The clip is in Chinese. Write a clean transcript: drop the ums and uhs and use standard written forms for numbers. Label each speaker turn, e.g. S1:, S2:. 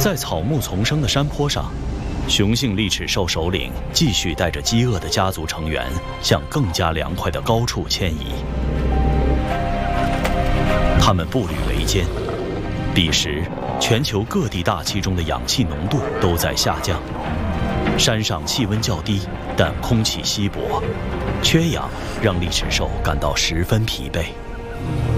S1: 在草木丛生的山坡上，雄性利齿兽首领继续带着饥饿的家族成员向更加凉快的高处迁移。他们步履维艰，彼时全球各地大气中的氧气浓度都在下降，山上气温较低，但空气稀薄，缺氧让利齿兽感到十分疲惫。